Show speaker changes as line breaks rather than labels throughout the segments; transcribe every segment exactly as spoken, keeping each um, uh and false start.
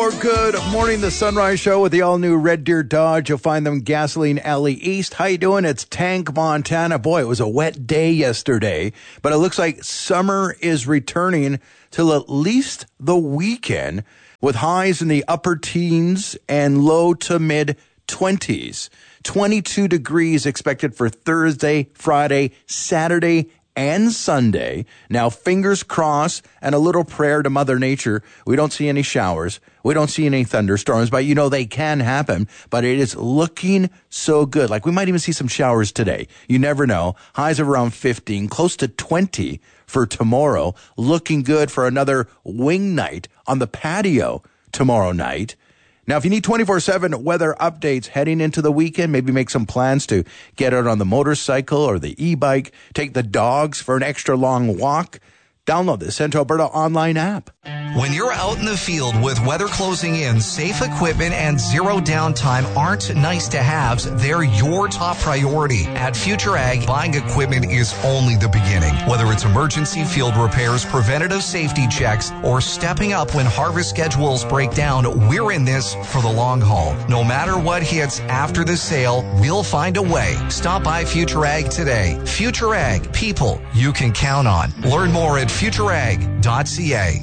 ninety-four. Good morning, the Sunrise Show with the all-new Red Deer Dodge. You'll find them Gasoline Alley East. How you doing? It's Tank, Montana. Boy, it was a wet day yesterday, but it looks like summer is returning till at least the weekend, with highs in the upper teens and low to mid twenties. twenty-two degrees expected for Thursday, Friday, Saturday, and Sunday. Now, fingers crossed and a little prayer to Mother Nature. We don't see any showers. We don't see any thunderstorms, but you know they can happen. But it is looking so good. Like we might even see some showers today. You never know. Highs of around fifteen, close to twenty for tomorrow. Looking good for another wing night on the patio tomorrow night. Now, if you need twenty-four seven weather updates heading into the weekend, maybe make some plans to get out on the motorcycle or the e-bike, take the dogs for an extra long walk, download the Central Alberta online app.
When you're out in the field with weather closing in, safe equipment and zero downtime aren't nice to haves. They're your top priority. At Future Ag, buying equipment is only the beginning. Whether it's emergency field repairs, preventative safety checks, or stepping up when harvest schedules break down, we're in this for the long haul. No matter what hits after the sale, we'll find a way. Stop by Future Ag today. Future Ag, people you can count on. Learn more at future ag dot c a.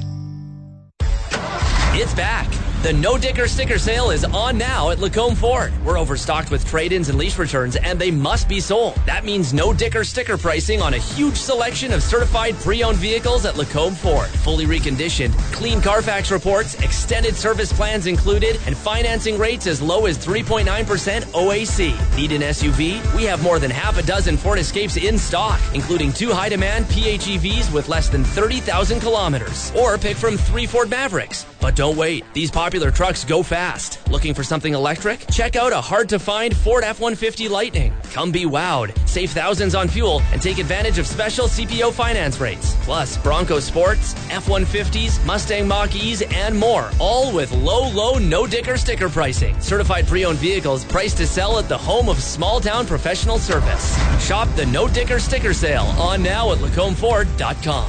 It's back. The No Dicker sticker sale is on now at Lacombe Ford. We're overstocked with trade-ins and lease returns, and they must be sold. That means No Dicker sticker pricing on a huge selection of certified pre-owned vehicles at Lacombe Ford. Fully reconditioned, clean Carfax reports, extended service plans included, and financing rates as low as three point nine percent O A C. Need an S U V? We have more than half a dozen Ford Escapes in stock, including two high-demand P H E Vs with less than thirty thousand kilometers. Or pick from three Ford Mavericks. But don't wait. These popular trucks go fast. Looking for something electric? Check out a hard-to-find Ford F one fifty Lightning. Come be wowed. Save thousands on fuel and take advantage of special C P O finance rates. Plus, Bronco Sports, F one fifties, Mustang Mach-E's, and more. All with low, low, no-dicker sticker pricing. Certified pre-owned vehicles priced to sell at the home of small-town professional service. Shop the No Dicker sticker sale on now at lacombe ford dot com.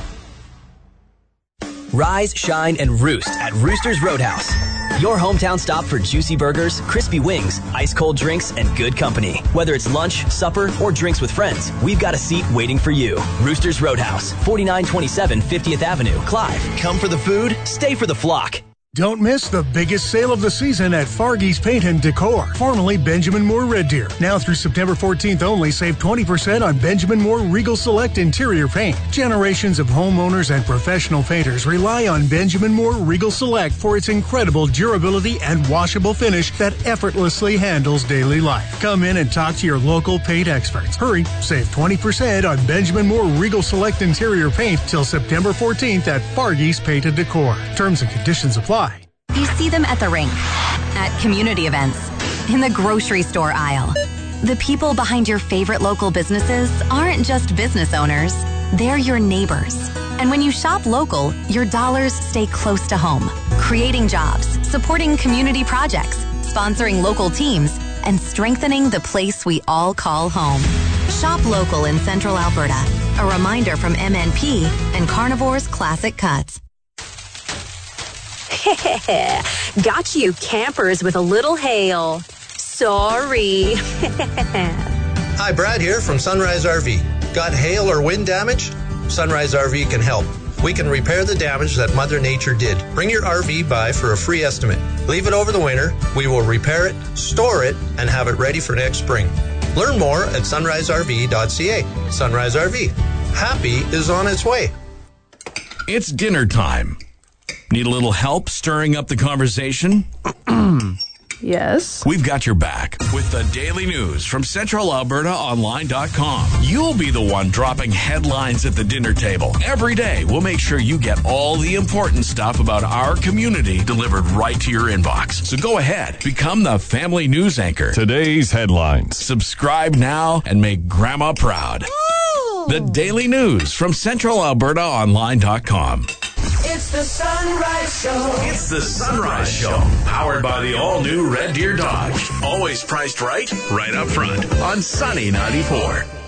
Rise, shine, and roost at Rooster's Roadhouse. Your hometown stop for juicy burgers, crispy wings, ice-cold drinks, and good company. Whether it's lunch, supper, or drinks with friends, we've got a seat waiting for you. Rooster's Roadhouse, forty-nine twenty-seven fiftieth Avenue, Clive. Come for the food, stay for the flock.
Don't miss the biggest sale of the season at Fargy's Paint and Decor, formerly Benjamin Moore Red Deer. Now through September fourteenth only, save twenty percent on Benjamin Moore Regal Select interior paint. Generations of homeowners and professional painters rely on Benjamin Moore Regal Select for its incredible durability and washable finish that effortlessly handles daily life. Come in and talk to your local paint experts. Hurry, save twenty percent on Benjamin Moore Regal Select interior paint till September fourteenth at Fargy's Paint and Decor. Terms and conditions apply.
You see them at the rink, at community events, in the grocery store aisle. The people behind your favorite local businesses aren't just business owners, they're your neighbors. And when you shop local, your dollars stay close to home, creating jobs, supporting community projects, sponsoring local teams, and strengthening the place we all call home. Shop local in Central Alberta. A reminder from M N P and Carnivore's Classic Cuts.
Got you campers with a little hail. Sorry.
Hi, Brad here from Sunrise R V. Got hail or wind damage? Sunrise R V can help. We can repair the damage that Mother Nature did. Bring your R V by for a free estimate. Leave it over the winter. We will repair it, store it, and have it ready for next spring. Learn more at sunrise r v dot c a. Sunrise R V. Happy is on its way.
It's dinner time. Need a little help stirring up the conversation?
Yes.
We've got your back with the daily news from central alberta online dot com. You'll be the one dropping headlines at the dinner table. Every day, we'll make sure you get all the important stuff about our community delivered right to your inbox. So go ahead, become the family news anchor.
Today's headlines.
Subscribe now and make Grandma proud. Ooh. The daily news from central alberta online dot com.
It's the Sunrise Show.
It's the Sunrise Show, powered by the all-new Red Deer Dodge. Always priced right, right up front on Sunny ninety-four.